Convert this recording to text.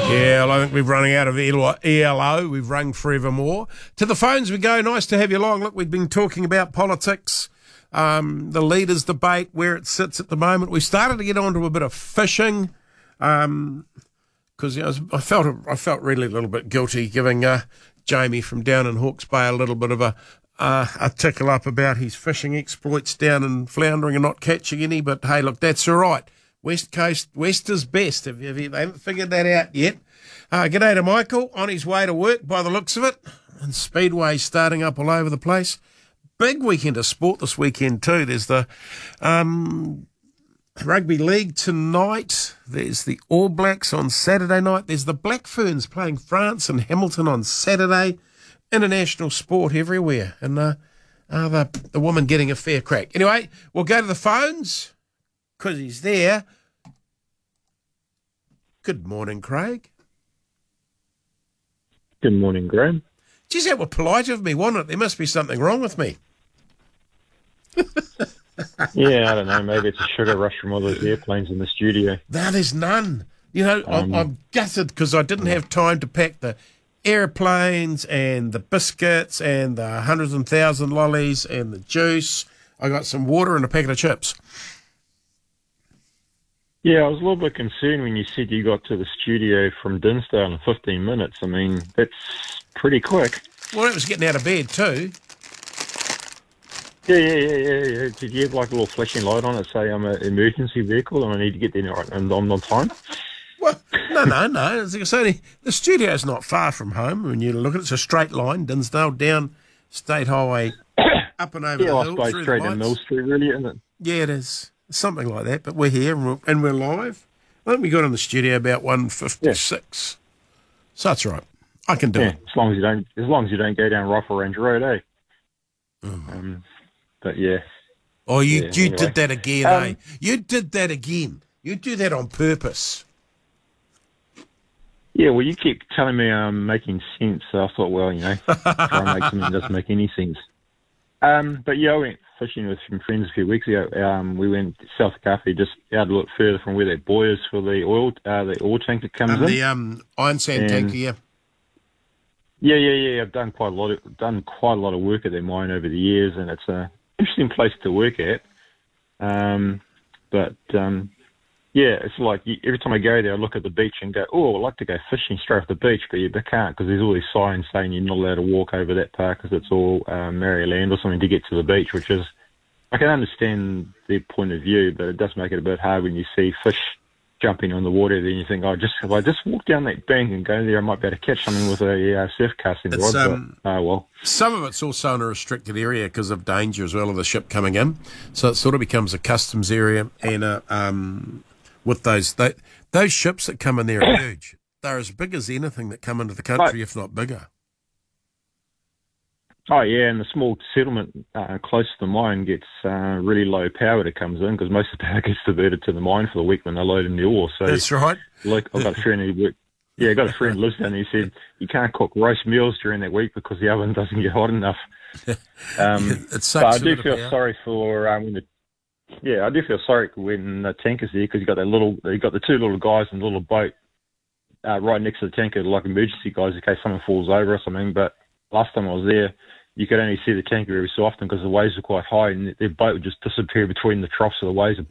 Yeah, well, I think we're running out of ELO. We've rung forevermore. To the phones we go. Nice to have you along. Look, we've been talking about politics, the leaders' debate, where it sits at the moment. We started to get onto a bit of fishing because I felt really a little bit guilty giving Jamie from down in Hawke's Bay a little bit of a tickle up about his fishing exploits down in floundering and not catching any. But hey, look, that's all right. West Coast, West is best. If they haven't figured that out yet. G'day to Michael, on his way to work by the looks of it. And Speedway starting up all over the place. Big weekend of sport this weekend too. There's the Rugby League tonight. There's the All Blacks on Saturday night. There's the Black Ferns playing France and Hamilton on Saturday. International sport everywhere. And the woman getting a fair crack. Anyway, we'll go to the phones because he's there. Good morning, Craig. Good morning, Graham. Geez, that was polite of me, wasn't it? There must be something wrong with me. Yeah, I don't know. Maybe it's a sugar rush from all those airplanes in the studio. No, there's none. You know, I'm gutted because I didn't have time to pack the airplanes and the biscuits and the 100,000 lollies and the juice. I got some water and a packet of chips. Yeah, I was a little bit concerned when you said you got to the studio from Dinsdale in 15 minutes. I mean, that's pretty quick. Well, it was getting out of bed too. Yeah. Did you have like a little flashing light on it, say I'm an emergency vehicle and I need to get there and I'm on time? Well, no. As I say, the studio's not far from home. When you look at it, it's a straight line, Dinsdale down State Highway, up and over the hill. I suppose straight to Mill Street, really, isn't it? Yeah, it is. Something like that. But we're here and we're live. I think we got in the studio about 1:56. Yeah. So that's right. I can do it. As long as you don't go down Rifle Range Road, eh? But yeah. Oh, you anyway. Did that again, eh? You did that again. You do that on purpose. Yeah, well, you keep telling me I'm making sense, so I thought, well, try and make something that doesn't make any sense. But yeah, I went fishing with some friends a few weeks ago. We went South Cafe, just out a little further from where that buoy is for the oil tank that comes in. The iron sand tanker, yeah. Yeah. I've done quite a lot of work at their mine over the years, and it's an interesting place to work at. Yeah, it's like every time I go there, I look at the beach and go, oh, I'd like to go fishing straight off the beach, but you can't because there's all these signs saying you're not allowed to walk over that part because it's all Maori land or something to get to the beach, which is, I can understand their point of view, but it does make it a bit hard when you see fish jumping on the water. Then you think, if I just walk down that bank and go there, I might be able to catch something with a surf casting rod. Well. Some of it's also in a restricted area because of danger as well of the ship coming in. So it sort of becomes a customs area and with those ships that come in there are huge. They're as big as anything that come into the country, if not bigger. Oh, yeah, and the small settlement close to the mine gets really low power that comes in because most of the power gets diverted to the mine for the week when they're loading the ore. So that's right. Like, I've got a friend who lives down there. He said you can't cook roast meals during that week because the oven doesn't get hot enough. But I do feel sorry for I do feel sorry when the tanker's there because you got the two little guys in the little boat right next to the tanker, like emergency guys in case someone falls over or something. But last time I was there, you could only see the tanker every so often because the waves were quite high and their boat would just disappear between the troughs of the waves.